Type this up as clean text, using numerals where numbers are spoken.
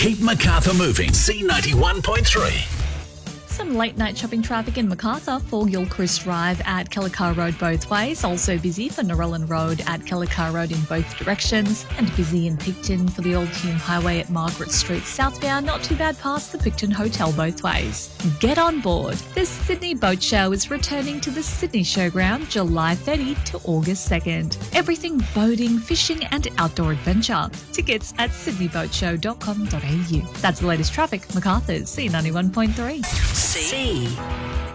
Keep Macarthur moving. C91.3. Some late night shopping traffic in Macarthur for Gilchrist Drive at Kellicar Road both ways. Also busy for Narellan Road at Kellicar Road in both directions. And busy in Picton for the Old Hume Highway at Margaret Street southbound. Not too bad past the Picton Hotel both ways. Get on board. The Sydney Boat Show is returning to the Sydney Showground July 30 to August 2nd. Everything boating, fishing and outdoor adventure. Tickets at sydneyboatshow.com.au. That's the latest traffic. Macarthur's C91.3. C.